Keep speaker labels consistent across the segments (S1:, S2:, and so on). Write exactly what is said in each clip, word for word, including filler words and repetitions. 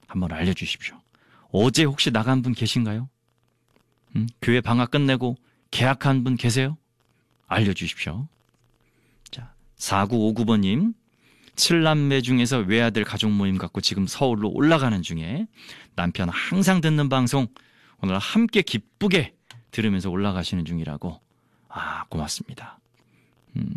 S1: 한번 알려주십시오. 어제 혹시 나간 분 계신가요? 음? 교회 방학 끝내고 개학한 분 계세요? 알려주십시오. 자, 사구오구 번님. 칠남매 중에서 외아들 가족 모임 갖고 지금 서울로 올라가는 중에 남편 항상 듣는 방송 오늘 함께 기쁘게 들으면서 올라가시는 중이라고. 아, 고맙습니다. 음,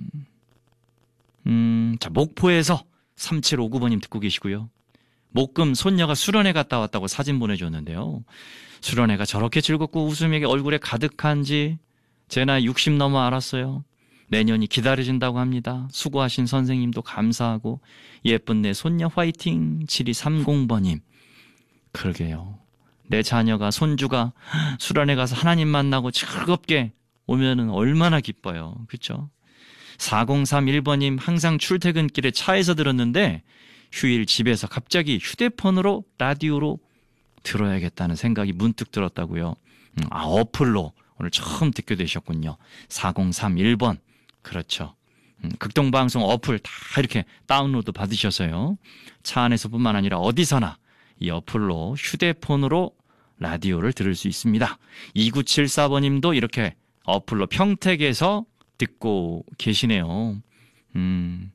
S1: 음, 자, 목포에서 삼칠오구 번님 듣고 계시고요. 목금 손녀가 수련회 갔다 왔다고 사진 보내줬는데요. 수련회가 저렇게 즐겁고 웃음이 얼굴에 가득한지 제 나이 육십 넘어 알았어요. 내년이 기다려진다고 합니다. 수고하신 선생님도 감사하고 예쁜 내 손녀 화이팅. 칠이삼공 번님. 그러게요. 내 자녀가 손주가 수련회 가서 하나님 만나고 즐겁게 오면은 얼마나 기뻐요. 그렇죠? 사공삼일 번님. 항상 출퇴근길에 차에서 들었는데 휴일 집에서 갑자기 휴대폰으로 라디오로 들어야겠다는 생각이 문득 들었다고요. 아, 어플로 오늘 처음 듣게 되셨군요. 사공삼일 번. 그렇죠. 음, 극동방송 어플 다 이렇게 다운로드 받으셔서요. 차 안에서뿐만 아니라 어디서나 이 어플로 휴대폰으로 라디오를 들을 수 있습니다. 이구칠사 번님도 이렇게 어플로 평택에서 듣고 계시네요. 음,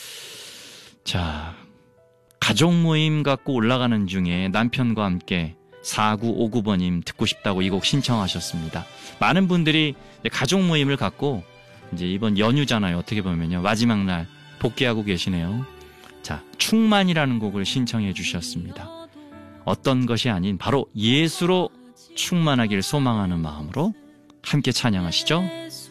S1: 자, 가족 모임 갖고 올라가는 중에 남편과 함께 사구오구 번님 듣고 싶다고 이 곡 신청하셨습니다. 많은 분들이 가족 모임을 갖고 이제 이번 연휴잖아요. 어떻게 보면요. 마지막 날 복귀하고 계시네요. 자, 충만이라는 곡을 신청해 주셨습니다. 어떤 것이 아닌 바로 예수로 충만하길 소망하는 마음으로 함께 찬양하시죠.